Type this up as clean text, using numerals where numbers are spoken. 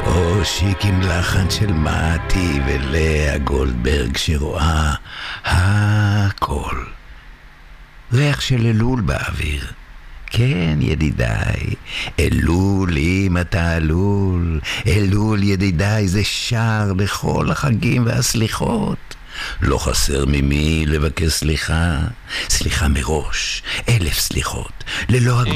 שיק עם לחן של מתי ולאה גולדברג שרואה הכל. ריח של אלול באוויר. כן ידידיי, אלול אם אתה אלול, אלול ידידיי זה שער לכל החגים והסליחות. לא חסר ממי לבקש סליחה, סליחה מראש, 1000 סליחות, ללא